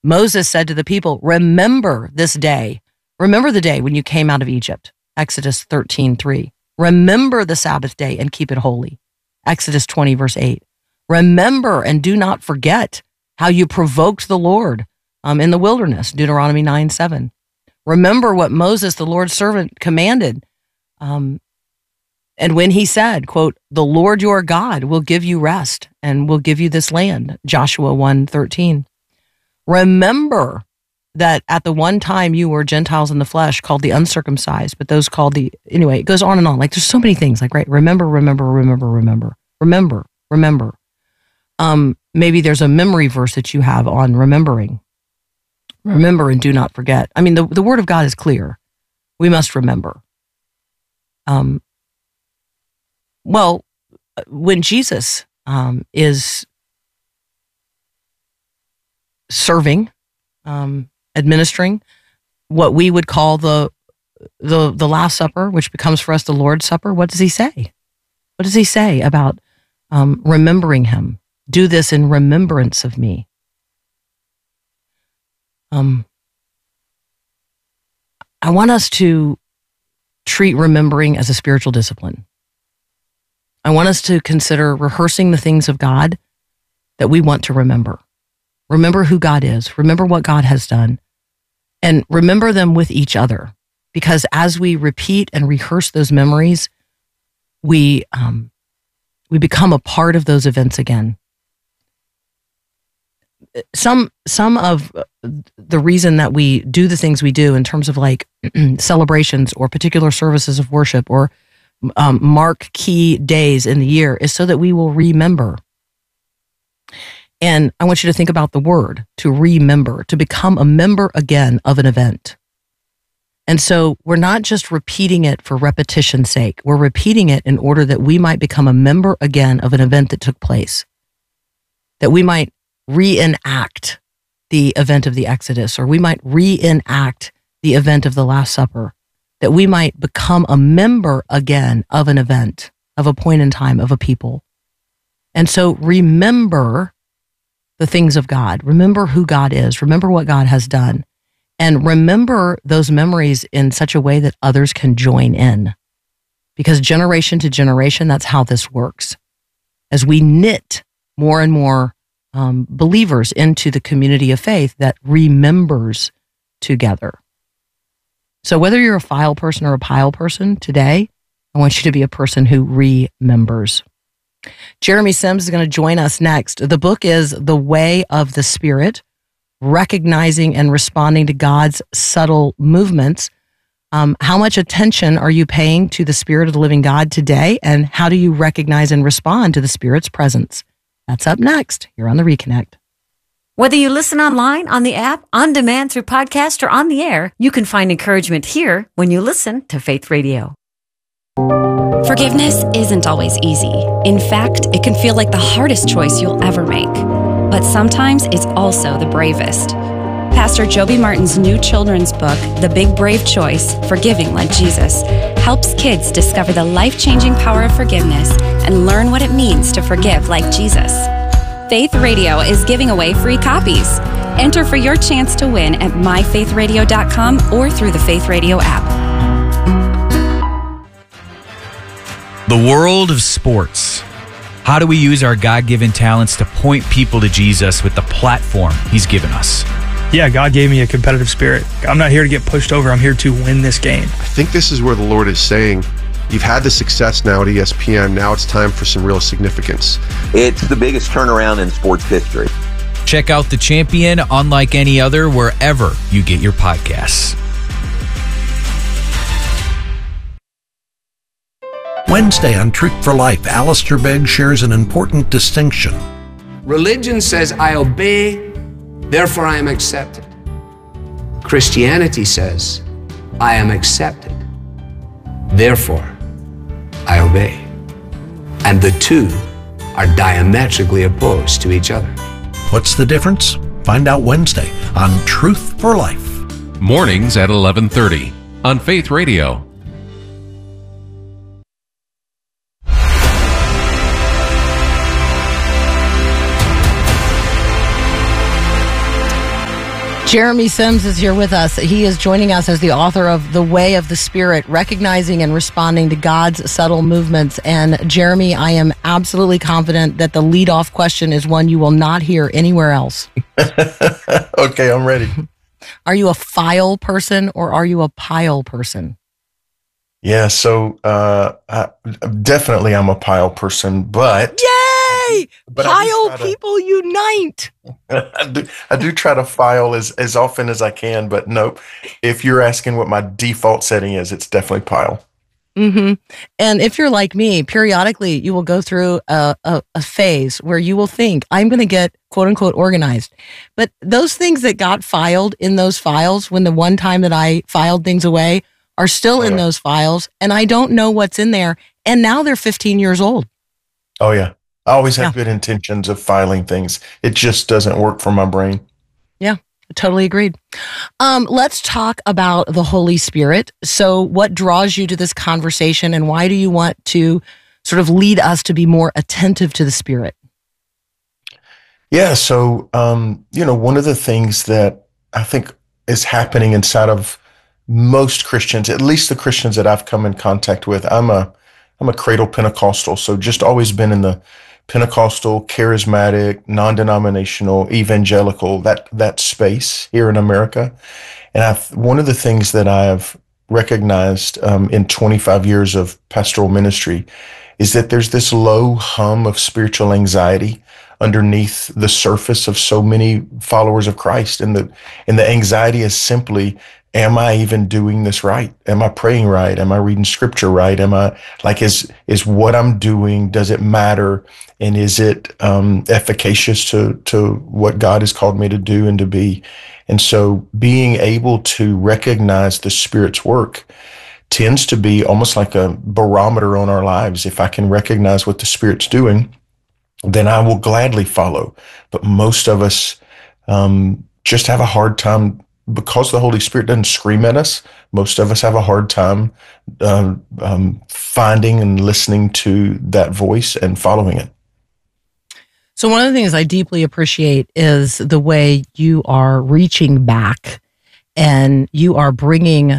Moses said to the people, remember this day. Remember the day when you came out of Egypt. Exodus 13:3. Remember the Sabbath day and keep it holy. Exodus 20, verse 8. Remember and do not forget how you provoked the Lord in the wilderness. Deuteronomy 9:7. Remember what Moses, the Lord's servant, commanded. And when he said, quote, the Lord your God will give you rest and will give you this land. Joshua 1:13. Remember that at the one time you were Gentiles in the flesh, called the uncircumcised, but those called anyway, it goes on and on. Like there's so many things like, right? Remember. Maybe there's a memory verse that you have on remembering. Remember and do not forget. I mean, the word of God is clear. We must remember. Well, when Jesus is serving, administering what we would call the Last Supper, which becomes for us the Lord's Supper, what does he say? What does he say about remembering him? Do this in remembrance of me. I want us to treat remembering as a spiritual discipline. I want us to consider rehearsing the things of God that we want to remember. Remember who God is. Remember what God has done. And remember them with each other. Because as we repeat and rehearse those memories, we become a part of those events again. Some of the reason that we do the things we do in terms of like celebrations or particular services of worship or mark key days in the year is so that we will remember. And I want you to think about the word, to remember, to become a member again of an event. And so we're not just repeating it for repetition's sake. We're repeating it in order that we might become a member again of an event that took place, that we might reenact the event of the Exodus, or we might reenact the event of the Last Supper, that we might become a member again of an event, of a point in time, of a people. And so remember the things of God. Remember who God is. Remember what God has done. And remember those memories in such a way that others can join in. Because generation to generation, that's how this works. As we knit more and more believers into the community of faith that remembers together. So whether you're a file person or a pile person today, I want you to be a person who remembers. Jeremy Sims is going to join us next. The book is The Way of the Spirit, Recognizing and Responding to God's Subtle Movements. How much attention are you paying to the Spirit of the living God today? And how do you recognize and respond to the Spirit's presence? That's up next here on The Reconnect. Whether you listen online, on the app, on demand through podcast, or on the air, you can find encouragement here when you listen to Faith Radio. Forgiveness isn't always easy. In fact, it can feel like the hardest choice you'll ever make. But sometimes it's also the bravest. Pastor Joby Martin's new children's book, The Big Brave Choice, Forgiving Like Jesus, helps kids discover the life-changing power of forgiveness and learn what it means to forgive like Jesus. Faith Radio is giving away free copies. Enter for your chance to win at myfaithradio.com or through the Faith Radio app. The world of sports. How do we use our God-given talents to point people to Jesus with the platform he's given us? Yeah, God gave me a competitive spirit. I'm not here to get pushed over. I'm here to win this game. I think this is where the Lord is saying, you've had the success now at ESPN. Now it's time for some real significance. It's the biggest turnaround in sports history. Check out The Champion, unlike any other, wherever you get your podcasts. Wednesday on Truth for Life, Alistair Begg shares an important distinction. Religion says, I obey, therefore I am accepted. Christianity says, I am accepted, therefore I obey. And the two are diametrically opposed to each other. What's the difference? Find out Wednesday on Truth for Life. Mornings at 11:30 on Faith Radio. Jeremy Sims is here with us. He is joining us as the author of The Way of the Spirit, Recognizing and Responding to God's Subtle Movements. And Jeremy, I am absolutely confident that the lead-off question is one you will not hear anywhere else. Okay, I'm ready. Are you a file person or are you a pile person? Yeah, so definitely I'm a pile person, but... Yay! Pile people unite! I do try to file as often as I can, but nope. If you're asking what my default setting is, it's definitely pile. Mm-hmm. And if you're like me, periodically you will go through a phase where you will think, I'm going to get quote unquote organized. But those things that got filed in those files when the one time that I filed things away are still in those files, and I don't know what's in there. And now they're 15 years old. Oh, yeah. I always have good intentions of filing things. It just doesn't work for my brain. Yeah, totally agreed. Let's talk about the Holy Spirit. So what draws you to this conversation, and why do you want to sort of lead us to be more attentive to the Spirit? Yeah, so, one of the things that I think is happening inside of most Christians, at least the Christians that I've come in contact with, I'm a cradle Pentecostal, so just always been in the Pentecostal, charismatic, non-denominational, evangelical, that space here in America. And one of the things that I've recognized in 25 years of pastoral ministry is that there's this low hum of spiritual anxiety underneath the surface of so many followers of Christ. And the anxiety is simply, am I even doing this right? Am I praying right? Am I reading scripture right? Am I is what I'm doing, does it matter? And is it efficacious to what God has called me to do and to be? And so being able to recognize the Spirit's work tends to be almost like a barometer on our lives. If I can recognize what the Spirit's doing, then I will gladly follow. But most of us just have a hard time, because the Holy Spirit doesn't scream at us. Most of us have a hard time finding and listening to that voice and following it. So one of the things I deeply appreciate is the way you are reaching back, and you are bringing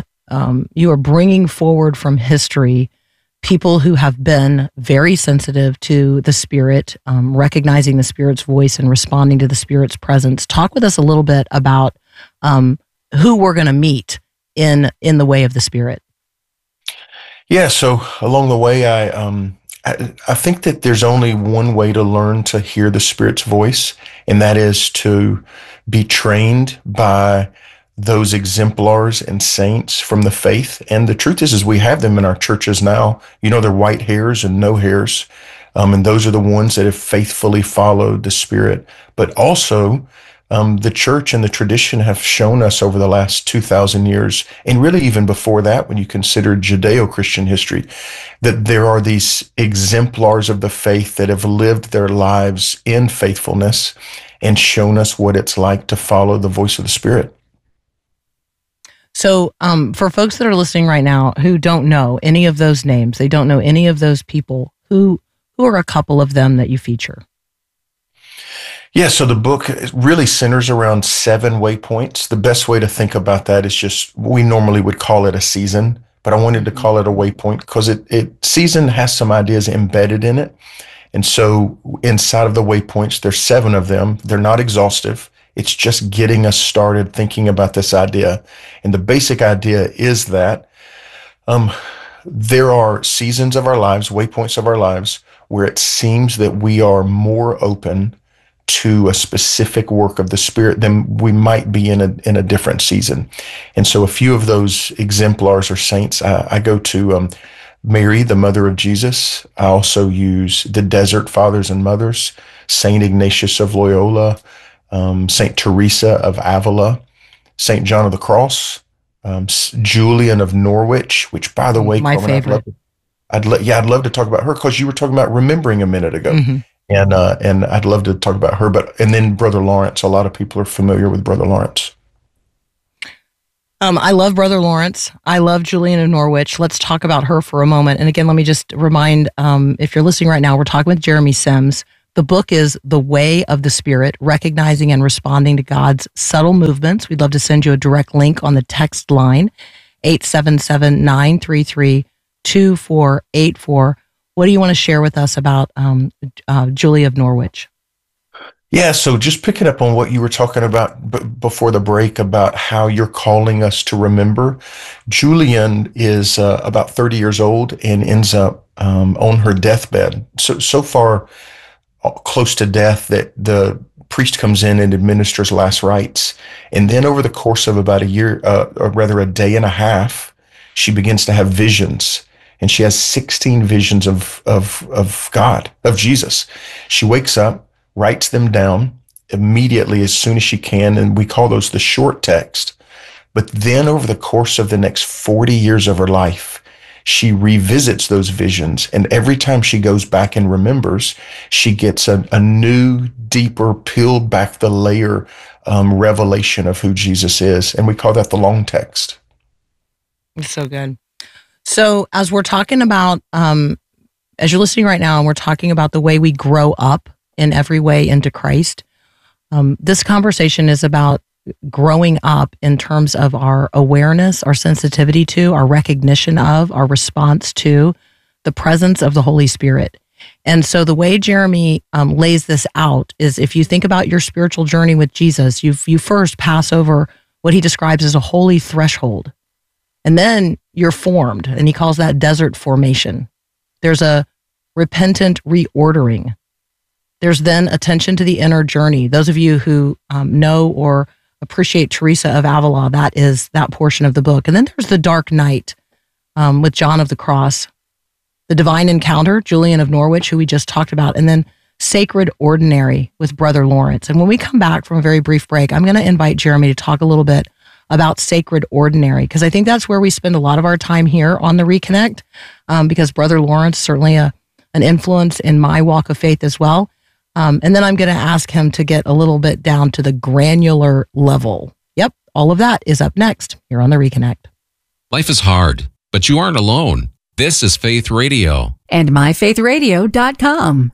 forward from history people who have been very sensitive to the Spirit, recognizing the Spirit's voice and responding to the Spirit's presence. Talk with us a little bit about who we're going to meet in the way of the Spirit. Yeah, so along the way, I think that there's only one way to learn to hear the Spirit's voice, and that is to be trained by those exemplars and saints from the faith. And the truth is we have them in our churches now. They're white hairs and no hairs. And those are the ones that have faithfully followed the Spirit. But also, the church and the tradition have shown us over the last 2,000 years, and really even before that, when you consider Judeo-Christian history, that there are these exemplars of the faith that have lived their lives in faithfulness and shown us what it's like to follow the voice of the Spirit. So for folks that are listening right now who don't know any of those names, they don't know any of those people, who are a couple of them that you feature? Yeah, so the book really centers around 7 waypoints. The best way to think about that is just, we normally would call it a season, but I wanted to call it a waypoint because season has some ideas embedded in it. And so inside of the waypoints, there's 7 of them. They're not exhaustive. It's just getting us started thinking about this idea. And the basic idea is that there are seasons of our lives, waypoints of our lives, where it seems that we are more open to a specific work of the Spirit than we might be in a different season. And so a few of those exemplars or saints, I go to Mary, the mother of Jesus. I also use the desert fathers and mothers, Saint Ignatius of Loyola, Saint Teresa of Avila, Saint John of the Cross, Julian of Norwich, which, by the way, my favorite. I'd love to talk about her, because you were talking about remembering a minute ago. Mm-hmm. And I'd love to talk about her, and then Brother Lawrence. A lot of people are familiar with Brother Lawrence. I love Brother Lawrence. I love Julian of Norwich. Let's talk about her for a moment. And again, let me just remind, if you're listening right now, we're talking with Jeremy Sims, The book is The Way of the Spirit, Recognizing and Responding to God's Subtle Movements. We'd love to send you a direct link on the text line, 877-933-2484. What do you want to share with us about Julie of Norwich? Yeah, so just picking up on what you were talking about before the break about how you're calling us to remember. Julian is about 30 years old and ends up on her deathbed. So far close to death that the priest comes in and administers last rites. And then over the course of about a year, or rather a day and a half, she begins to have visions. And she has 16 visions of God, of Jesus. She wakes up, writes them down immediately as soon as she can, and we call those the short text. But then over the course of the next 40 years of her life, she revisits those visions, and every time she goes back and remembers, she gets a new, deeper, peeled back the layer revelation of who Jesus is, and we call that the long text. It's so good. So as we're talking about, as you're listening right now, and we're talking about the way we grow up in every way into Christ, this conversation is about growing up in terms of our awareness, our sensitivity to, our recognition of, our response to the presence of the Holy Spirit. And so the way Jeremy lays this out is, if you think about your spiritual journey with Jesus, you first pass over what he describes as a holy threshold. And then you're formed, and he calls that desert formation. There's a repentant reordering. There's then attention to the inner journey. Those of you who know or appreciate Teresa of Avila, that is that portion of the book. And then there's the dark night with John of the Cross, the divine encounter, Julian of Norwich, who we just talked about, and then sacred ordinary with Brother Lawrence. And when we come back from a very brief break, I'm going to invite Jeremy to talk a little bit about sacred ordinary, because I think that's where we spend a lot of our time here on the Reconnect, because Brother Lawrence, certainly an influence in my walk of faith as well. And then I'm going to ask him to get a little bit down to the granular level. Yep, all of that is up next here on the Reconnect. Life is hard, but you aren't alone. This is Faith Radio. And myfaithradio.com.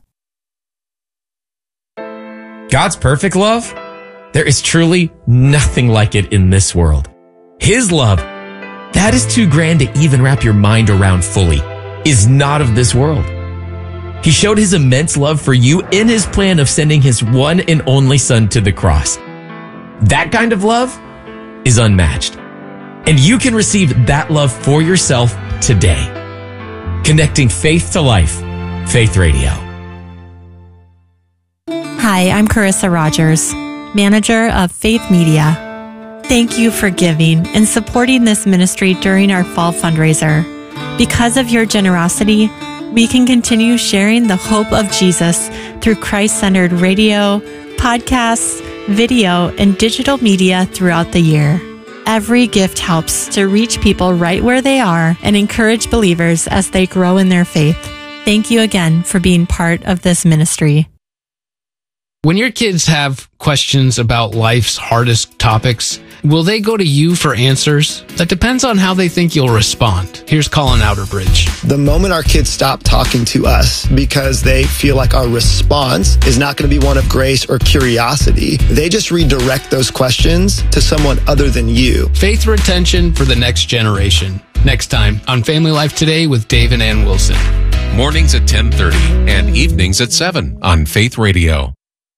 God's perfect love? There is truly nothing like it in this world. His love, that is too grand to even wrap your mind around fully, is not of this world. He showed his immense love for you in his plan of sending his one and only son to the cross. That kind of love is unmatched. And you can receive that love for yourself today. Connecting faith to life. Faith Radio. Hi, I'm Carissa Rogers, manager of Faith Media. Thank you for giving and supporting this ministry during our fall fundraiser. Because of your generosity, we can continue sharing the hope of Jesus through Christ-centered radio, podcasts, video, and digital media throughout the year. Every gift helps to reach people right where they are and encourage believers as they grow in their faith. Thank you again for being part of this ministry. When your kids have questions about life's hardest topics, will they go to you for answers? That depends on how they think you'll respond. Here's Colin Outerbridge. The moment our kids stop talking to us because they feel like our response is not going to be one of grace or curiosity, they just redirect those questions to someone other than you. Faith retention for the next generation. Next time on Family Life Today with Dave and Ann Wilson. Mornings at 10:30 and evenings at 7 on Faith Radio.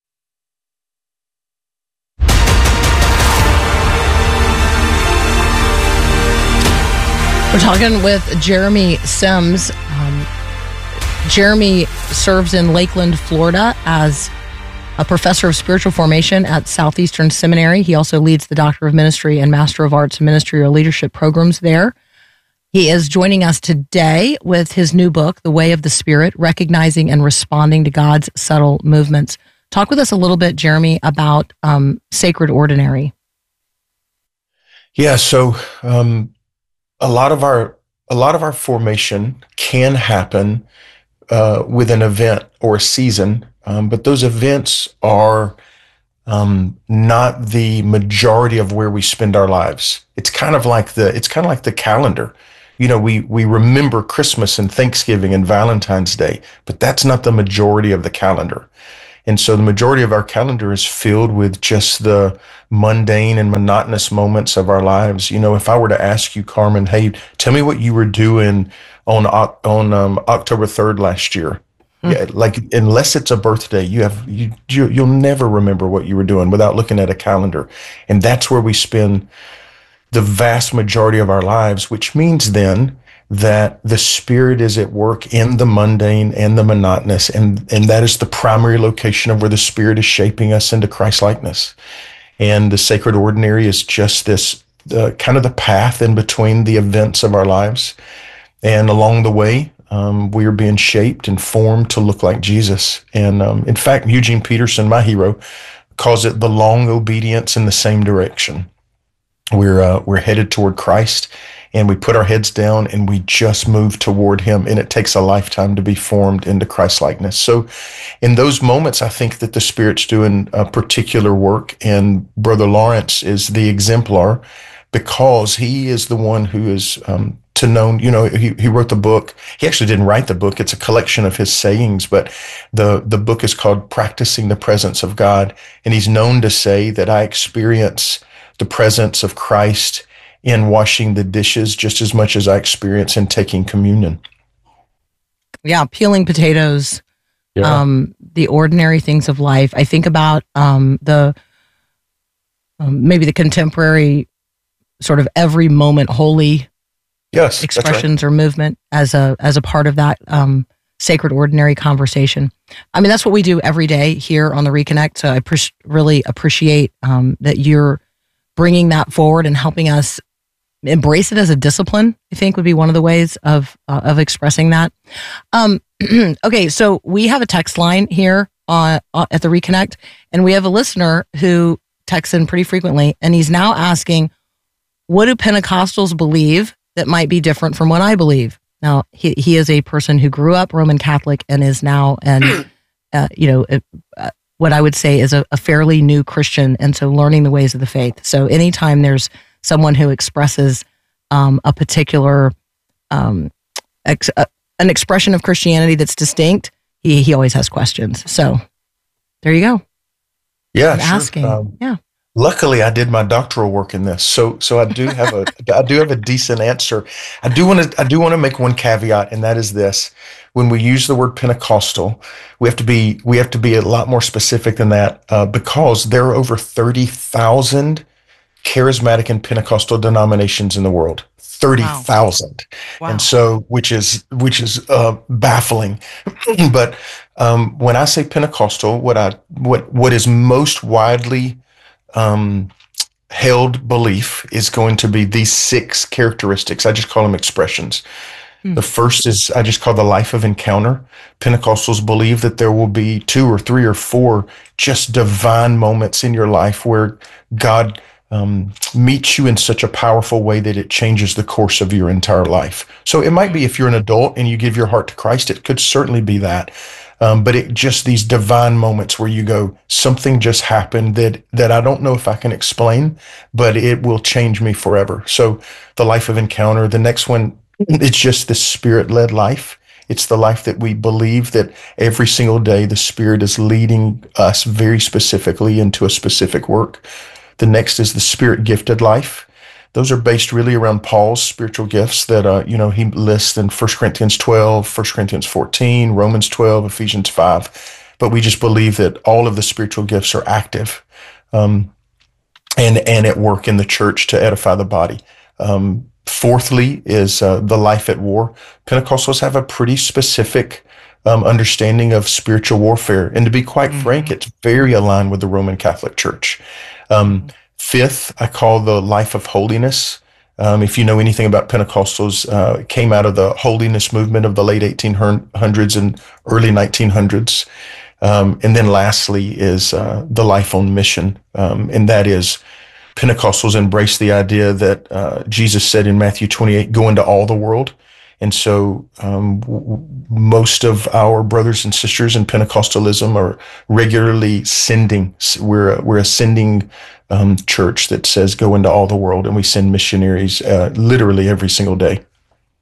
We're talking with Jeremy Sims. Jeremy serves in Lakeland, Florida as a professor of spiritual formation at Southeastern Seminary. He also leads the Doctor of Ministry and Master of Arts in Ministry or Leadership programs there. He is joining us today with his new book, The Way of the Spirit, Recognizing and Responding to God's Subtle Movements. Talk with us a little bit, Jeremy, about sacred ordinary. Yeah, so a lot of our formation can happen with an event or a season, but those events are not the majority of where we spend our lives. It's kind of like the calendar. we remember Christmas and Thanksgiving and Valentine's Day, but that's not the majority of the calendar. And so the majority of our calendar is filled with just the mundane and monotonous moments of our lives. If I were to ask you, Carmen, hey, tell me what you were doing on October 3rd last year. Yeah, like unless it's a birthday, you'll never remember what you were doing without looking at a calendar. And that's where we spend the vast majority of our lives, which means then that the Spirit is at work in the mundane and the monotonous, and that is the primary location of where the Spirit is shaping us into Christ-likeness. And the sacred ordinary is just this kind of the path in between the events of our lives. And along the way, we are being shaped and formed to look like Jesus. And in fact, Eugene Peterson, my hero, calls it the long obedience in the same direction. We're headed toward Christ, and we put our heads down and we just move toward him, and it takes a lifetime to be formed into Christ-likeness. So in those moments, I think that the Spirit's doing a particular work, and Brother Lawrence is the exemplar because he is the one who is to know, he wrote the book. He actually didn't write the book. It's a collection of his sayings, but the book is called Practicing the Presence of God. And he's known to say that I experience the presence of Christ in washing the dishes just as much as I experience in taking communion. Yeah, peeling potatoes, Yeah. The ordinary things of life. I think about maybe the contemporary sort of every moment holy Yes, expressions or movement as a part of that sacred ordinary conversation. I mean, that's what we do every day here on the Reconnect. So I really appreciate that you're bringing that forward and helping us embrace it as a discipline. I think would be one of the ways of expressing that. Okay, so we have a text line here at the Reconnect, and we have a listener who texts in pretty frequently, and he's now asking, what do Pentecostals believe that might be different from what I believe? Now, he is a person who grew up Roman Catholic and is now what I would say is a fairly new Christian, and so learning the ways of the faith. So anytime there's someone who expresses a particular an expression of Christianity that's distinct, he always has questions. So there you go. Yeah, I'm sure. asking. Yeah. Luckily, I did my doctoral work in this, so I do have a decent answer. I do want to make one caveat, and that is this: when we use the word Pentecostal, we have to be a lot more specific than that because there are over 30,000 charismatic and Pentecostal denominations in the world. 30,000, Wow. and so which is baffling. But when I say Pentecostal, what is most widely held belief is going to be these 6 characteristics. I just call them expressions. The first is I just call the life of encounter. Pentecostals believe that there will be 2 or 3 or 4 just divine moments in your life where God meets you in such a powerful way that it changes the course of your entire life. So it might be if you're an adult and you give your heart to Christ, it could certainly be that. But it just these divine moments where you go, something just happened that I don't know if I can explain, but it will change me forever. So the life of encounter. The next one, it's just the Spirit-led life. It's the life that we believe that every single day the Spirit is leading us very specifically into a specific work. The next is the Spirit-gifted life. Those are based really around Paul's spiritual gifts that, he lists in 1 Corinthians 12, 1 Corinthians 14, Romans 12, Ephesians 5. But we just believe that all of the spiritual gifts are active and at work in the church to edify the body. Fourthly is the life at war. Pentecostals have a pretty specific understanding of spiritual warfare. And to be quite frank, it's very aligned with the Roman Catholic Church. Fifth, I call the life of holiness. If you know anything about Pentecostals, it came out of the holiness movement of the late 1800s and early 1900s. And then lastly is the life on mission. And that is Pentecostals embrace the idea that Jesus said in Matthew 28, go into all the world. And so most of our brothers and sisters in Pentecostalism are regularly sending. We're a sending church that says go into all the world, and we send missionaries literally every single day.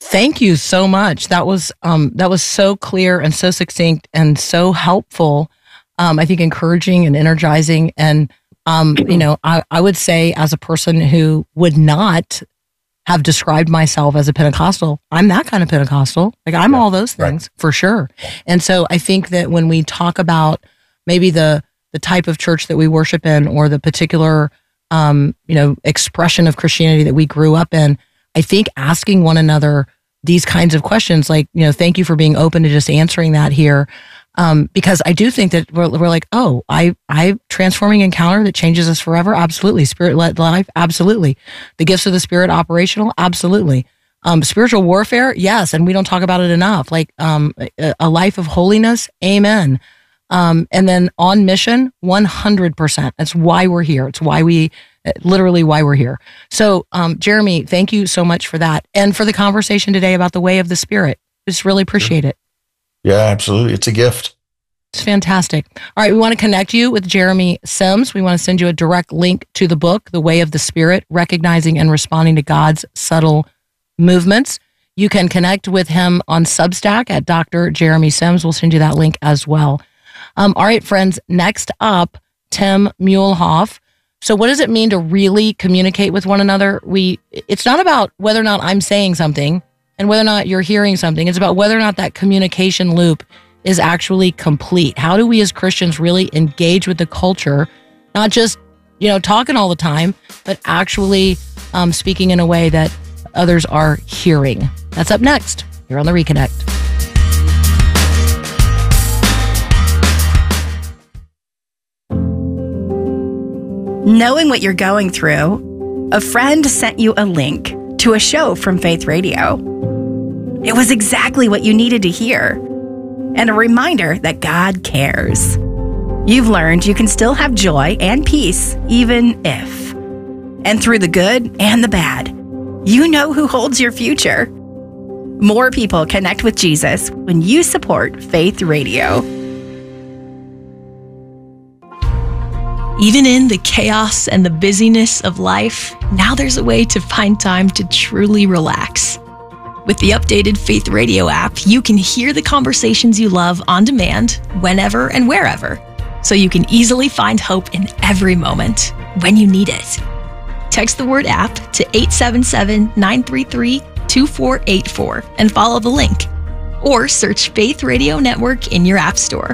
Thank you so much. That was so clear and so succinct and so helpful. I think encouraging and energizing. And, I would say as a person who would not have described myself as a Pentecostal, I'm that kind of Pentecostal. Like I'm all those things for sure. And so I think that when we talk about maybe the type of church that we worship in or the particular, expression of Christianity that we grew up in, I think asking one another these kinds of questions, like, thank you for being open to just answering that here. Because I do think that we're like, oh, I transforming encounter that changes us forever. Absolutely. Spirit-led life. Absolutely. The gifts of the Spirit operational. Absolutely. Spiritual warfare. Yes. And we don't talk about it enough. Like, a life of holiness. Amen. And then on mission, 100%. That's why we're here. It's literally why we're here. So, Jeremy, thank you so much for that. And for the conversation today about the way of the Spirit. Just really appreciate it. Yeah, absolutely. It's a gift. It's fantastic. All right. We want to connect you with Jeremy Sims. We want to send you a direct link to the book, The Way of the Spirit, Recognizing and Responding to God's Subtle Movements. You can connect with him on Substack at Dr. Jeremy Sims. We'll send you that link as well. All right, friends. Next up, Tim Muehlhoff. So what does it mean to really communicate with one another? It's not about whether or not I'm saying something and whether or not you're hearing something. It's about whether or not that communication loop is actually complete. How do we as Christians really engage with the culture, not just, talking all the time, but actually speaking in a way that others are hearing? That's up next here on The Reconnect. Knowing what you're going through, a friend sent you a link to a show from Faith Radio. It was exactly what you needed to hear, and a reminder that God cares. You've learned you can still have joy and peace, even if. And through the good and the bad, you know who holds your future. More people connect with Jesus when you support Faith Radio. Even in the chaos and the busyness of life, now there's a way to find time to truly relax. With the updated Faith Radio app, you can hear the conversations you love on demand, whenever and wherever, so you can easily find hope in every moment when you need it. Text the word app to 877-933-2484 and follow the link, or search Faith Radio Network in your app store.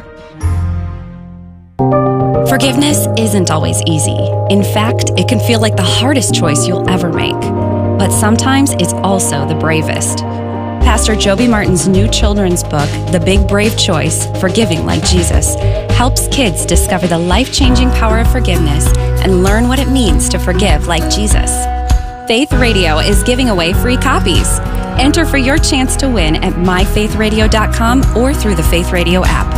Forgiveness isn't always easy. In fact, it can feel like the hardest choice you'll ever make. But sometimes it's also the bravest. Pastor Joby Martin's new children's book, The Big Brave Choice, Forgiving Like Jesus, helps kids discover the life-changing power of forgiveness and learn what it means to forgive like Jesus. Faith Radio is giving away free copies. Enter for your chance to win at myfaithradio.com or through the Faith Radio app.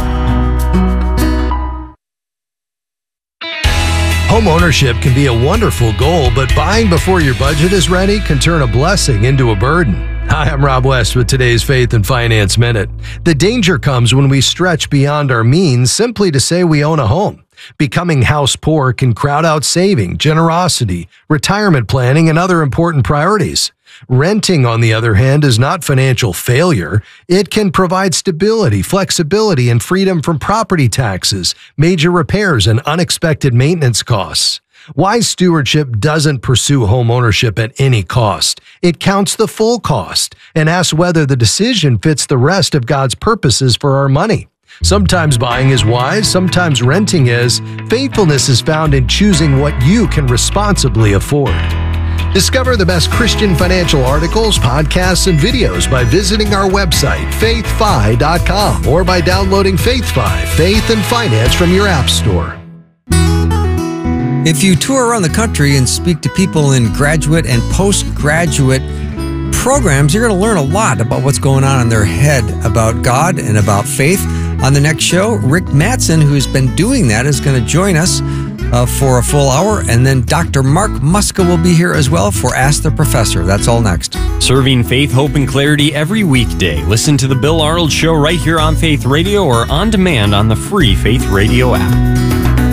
Home ownership can be a wonderful goal, but buying before your budget is ready can turn a blessing into a burden. Hi, I'm Rob West with today's Faith and Finance Minute. The danger comes when we stretch beyond our means simply to say we own a home. Becoming house poor can crowd out saving, generosity, retirement planning, and other important priorities. Renting, on the other hand, is not financial failure. It can provide stability, flexibility, and freedom from property taxes, major repairs, and unexpected maintenance costs. Wise stewardship doesn't pursue home ownership at any cost. It counts the full cost and asks whether the decision fits the rest of God's purposes for our money. Sometimes buying is wise, sometimes renting is. Faithfulness is found in choosing what you can responsibly afford. Discover the best Christian financial articles, podcasts, and videos by visiting our website, faithfi.com, or by downloading FaithFi, Faith and Finance, from your app store. If you tour around the country and speak to people in graduate and postgraduate programs, you're going to learn a lot about what's going on in their head about God and about faith. On the next show, Rick Mattson, who's been doing that, is going to join us for a full hour. And then Dr. Mark Muska will be here as well for Ask the Professor. That's all next. Serving faith, hope, and clarity every weekday. Listen to The Bill Arnold Show right here on Faith Radio or on demand on the free Faith Radio app.